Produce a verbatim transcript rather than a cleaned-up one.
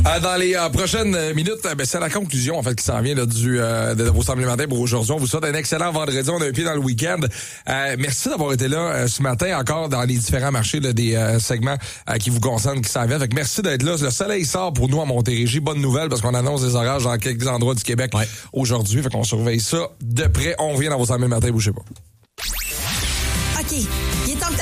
Euh, dans les euh, prochaines minutes, euh, ben, c'est la conclusion en fait qui s'en vient là, du euh, de vos Sables matins pour aujourd'hui. On vous souhaite un excellent vendredi. On a un pied dans le week-end. Euh, merci d'avoir été là euh, ce matin encore dans les différents marchés là, des euh, segments euh, qui vous concernent, qui s'en viennent. Fait que merci d'être là. Le soleil sort pour nous à Montérégie. Bonne nouvelle parce qu'on annonce des orages dans quelques endroits du Québec ouais. aujourd'hui. Fait qu'on surveille ça de près. On revient dans vos Sables matins. Bougez pas. OK.